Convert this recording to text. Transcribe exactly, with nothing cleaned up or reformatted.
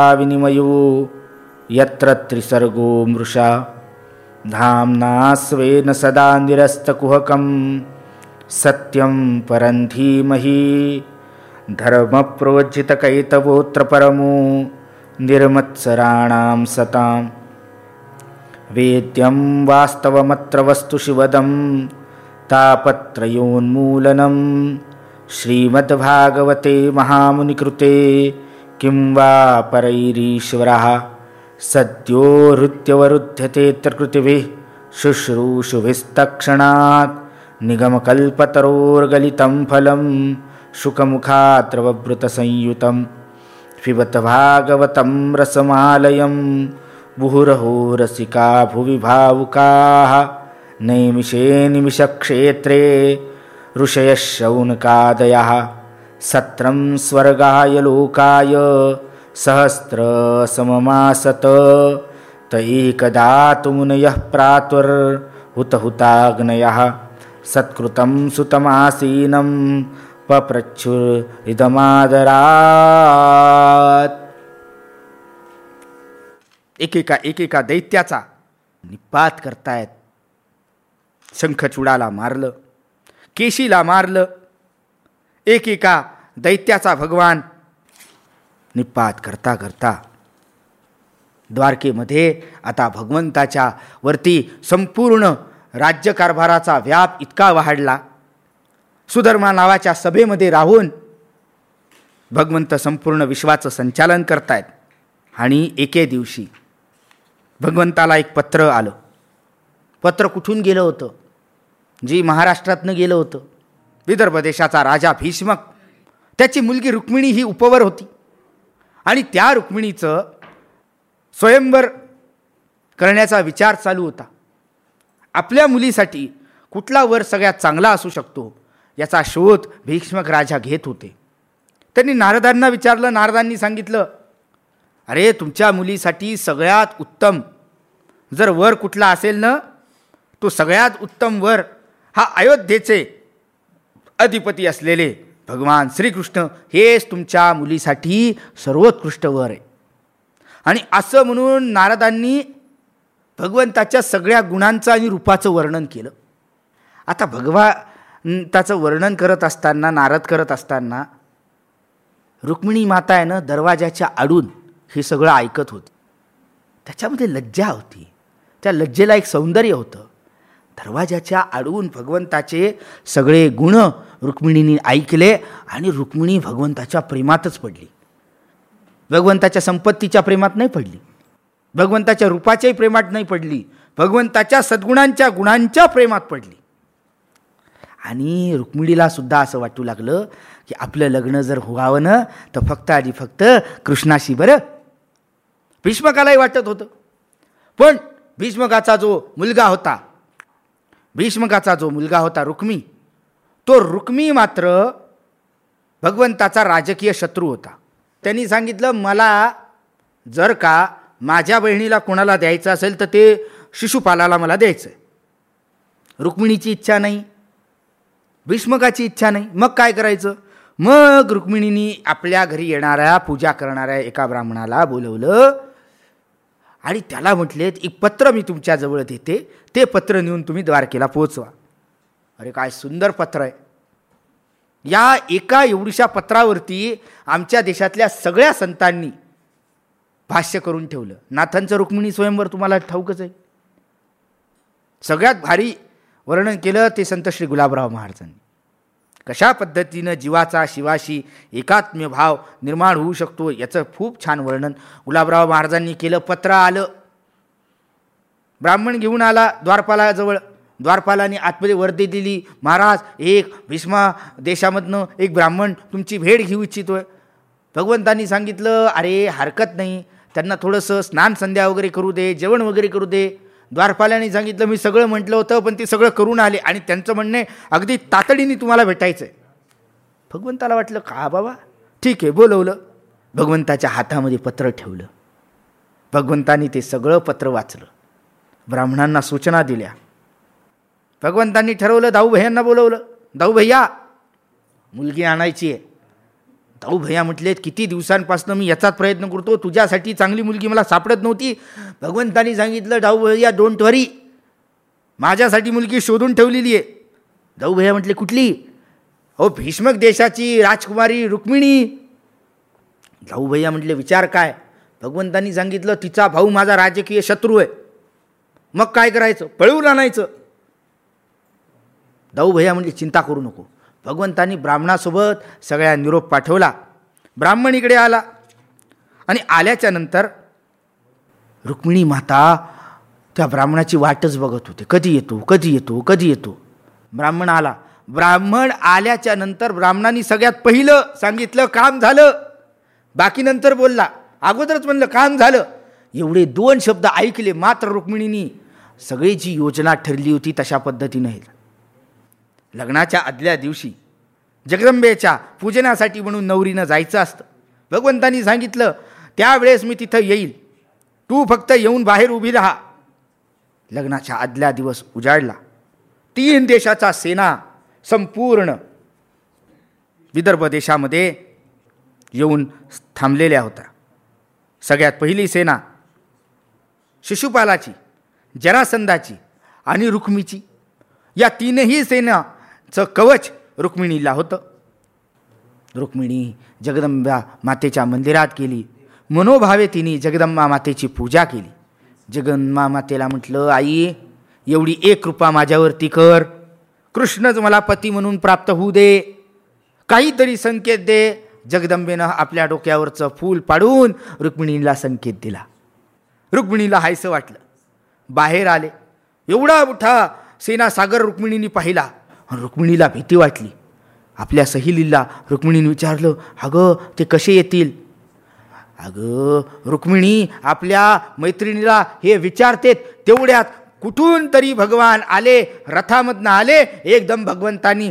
विनिमयो यत्र त्रिसर्गो मृषा धाम्ना स्वेन सदा निरस्तकुहकं सत्यं परं धीमहि धर्मप्रोज्झितकैतवोऽत्र परमो निर्मत्सराणां सतां वेद्यं वास्तवमत्र वस्तु शिवदं तापत्रयोन्मूलनं श्रीमद्भागवते महामुनिकृते किं वा परैरीश्वरः सद्यो हृत्यवरुध्यते कृतिभिः शुश्रूषुभिस्तक्षणात् निगमकल्पतरोर्गलितं फलं शुकमुखात्रवव्रतसंयुतं पिबत भागवतं रसमालयं मुहुरहो रसिका भुवि भावुकाः नैमिषे निमिषक्षेत्रे ऋषयः शौनकादयः सत्रं स्वर्गाय लोकाय सहस्रसममासत त एकदा तु मुनयः प्रातुर्हुतहुताग्नयः सत्कृतं सुतमासीनं पप्रच्छुरिदमादरात्. एकेका एकेका दैत्याचा निपात करतायत. शंखचूडाला मारलं, केशीला मारलं, एकेका दैत्याचा भगवान निपात करता करता द्वारकेमध्ये आता भगवंताच्या वरती संपूर्ण राज्यकारभाराचा व्याप इतका वाढला. सुधर्मा नावाच्या सभेमध्ये राहून भगवंत संपूर्ण विश्वाचं संचालन करतायत. आणि एके दिवशी भगवंताला एक पत्र आलं. पत्र कुठून गेलं होतं? जी महाराष्ट्रातनं गेलं होतं. विदर्भ देशाचा राजा भीष्मक, त्याची मुलगी रुक्मिणी ही उपवर होती आणि त्या रुक्मिणीचं स्वयंवर करण्याचा विचार चालू होता. आपल्या मुलीसाठी कुठला वर सगळ्यात चांगला असू शकतो याचा शोध भीष्मक राजा घेत होते. त्यांनी नारदांना विचारलं. नारदांनी सांगितलं, अरे तुमच्या मुलीसाठी सगळ्यात उत्तम जर वर कुठला असेल ना, तो सगळ्यात उत्तम वर हा अयोध्येचे अधिपती असलेले भगवान श्रीकृष्ण हेच तुमच्या मुलीसाठी सर्वोत्कृष्ट वर आहे. आणि असं म्हणून नारदांनी भगवंताच्या सगळ्या गुणांचं आणि रूपाचं वर्णन केलं. आता भगवंताचं वर्णन करत असताना, नारद करत असताना रुक्मिणी माता आहे ना, दरवाजाच्या आडून हे सगळं ऐकत होती. त्याच्यामध्ये लज्जा होती. त्या लज्जेला एक सौंदर्य होतं. दरवाजाच्या आडून भगवंताचे सगळे गुण रुक्मिणीने ऐकले आणि रुक्मिणी भगवंताच्या प्रेमातच पडली. भगवंताच्या संपत्तीच्या प्रेमात नाही पडली, भगवंताच्या रूपाच्याही प्रेमात नाही पडली, भगवंताच्या सद्गुणांच्या गुणांच्या प्रेमात पडली. आणि रुक्मिणीला सुद्धा असं वाटू लागलं की आपलं लग्न जर व्हावं ना तर फक्त आणि फक्त कृष्णाशी. बरं, भीष्मकालाही वाटत होतं. पण भीष्मकाचा जो मुलगा होता भीष्मकाचा जो मुलगा होता रुक्मी, तो रुक्मी मात्र भगवंताचा राजकीय शत्रू होता. त्यांनी सांगितलं, मला जर का माझ्या बहिणीला कोणाला द्यायचं असेल तर ते शिशुपालाला मला द्यायचं आहे. रुक्मिणीची इच्छा नाही, भीष्मकाची इच्छा नाही. मग काय करायचं? मग रुक्मिणीने आपल्या घरी येणाऱ्या पूजा करणाऱ्या एका ब्राह्मणाला बोलवलं आणि त्याला म्हटलेत, एक पत्र मी तुमच्याजवळ देते, ते पत्र नेऊन तुम्ही द्वारकेला पोहोचवा. अरे काय सुंदर पत्र आहे. या एका एवढीशा पत्रावरती आमच्या देशातल्या सगळ्या संतांनी भाष्य करून ठेवलं. नाथांचं रुक्मिणी स्वयंवर तुम्हाला ठाऊकच आहे. सगळ्यात भारी वर्णन केलं ते संत श्री गुलाबराव महाराजांनी. कशा पद्धतीनं जीवाचा शिवाशी एकात्म्य भाव निर्माण होऊ शकतो याचं खूप छान वर्णन गुलाबराव महाराजांनी केलं. पत्र आलं, ब्राह्मण घेऊन आला द्वारपालाजवळ. द्वारपालाने आतमध्ये वर्दी दिली, महाराज एक भीष्मा देशामधनं एक ब्राह्मण तुमची भेट घेऊ इच्छितोय. भगवंतांनी सांगितलं, अरे हरकत नाही, त्यांना थोडंसं स्नान संध्या वगैरे करू दे, जेवण वगैरे करू दे. द्वारपालाने सांगितलं, मी सगळं म्हटलं होतं पण ते सगळं करून आले आणि त्यांचं म्हणणे अगदी तातडीने तुम्हाला भेटायचं आहे. भगवंताला वाटलं का बाबा ठीक आहे, बोलवलं. भगवंताच्या हातामध्ये पत्र ठेवलं. भगवंतांनी ते सगळं पत्र वाचलं, ब्राह्मणांना सूचना दिल्या. भगवंतांनी ठरवलं, दाऊ भैयांना बोलवलं. दाऊ भैया मुलगी आणायची आहे. जाऊ भैया म्हटलेत, किती दिवसांपासून मी याचाच प्रयत्न करतो, तुझ्यासाठी चांगली मुलगी मला सापडत नव्हती. भगवंतानी सांगितलं, जाऊ भैया डोंट वरी, माझ्यासाठी मुलगी शोधून ठेवलेली आहे. जाऊ भैया म्हटले, कुठली? हो, भीष्मक देशाची राजकुमारी रुक्मिणी. जाऊ भैया म्हटले, विचार काय? भगवंतानी सांगितलं, तिचा भाऊ माझा राजकीय शत्रू आहे. मग काय करायचं? पळवून आणायचं. जाऊ भैया म्हटले, चिंता करू नको. भगवंतानी ब्राह्मणासोबत सगळ्या निरोप पाठवला. ब्राह्मण इकडे आला आणि आल्याच्या नंतर रुक्मिणी माता त्या ब्राह्मणाची वाटच बघत होते, कधी येतो कधी येतो कधी येतो. ब्राह्मण आला. ब्राह्मण आल्याच्या नंतर ब्राह्मणांनी सगळ्यात पहिलं सांगितलं, काम झालं. बाकी नंतर बोलला, अगोदरच म्हणलं काम झालं. एवढे दोन शब्द ऐकले, मात्र रुक्मिणीनी सगळी जी योजना ठरली होती तशा पद्धतीने लग्नाच्या आदल्या दिवशी जगदंबेच्या पूजनासाठी म्हणून नवरीनं जायचं असतं. भगवंतानी सांगितलं, त्यावेळेस मी तिथं येईल, तू फक्त येऊन बाहेर उभी राहा. लग्नाच्या आदल्या दिवस उजाडला. तीन देशाचा सेना संपूर्ण विदर्भ देशामध्ये येऊन थांबलेल्या होत्या. सगळ्यात पहिली सेना शिशुपालाची, जरासंधाची आणि रुक्मीची. या तीनही सेनाचं कवच रुक्मिणीला होतं. रुक्मिणी जगदंबा मातेच्या मंदिरात गेली. मनोभावे तिने जगदंबा मातेची पूजा केली. जगदंबा मातेला म्हटलं, आई, एवढी एक कृपा माझ्यावरती कर, कृष्णच मला पती म्हणून प्राप्त होऊ दे, काहीतरी संकेत दे. जगदंबेनं आपल्या डोक्यावरचं फूल पाडून रुक्मिणीला संकेत दिला. रुक्मिणीला हायसं वाटलं. बाहेर आले. एवढा मोठा सेना सागर रुक्मिणीने पाहिला. रुक्मिणीला भीती वाटली. आपल्या सहेलीला रुक्मिणीने विचारलं, अगं ते कसे येतील? अगं रुक्मिणी आपल्या मैत्रिणीला हे विचारते तेवढ्यात कुठून तरी भगवान आले, रथामधनं आले. एकदम भगवंतांनी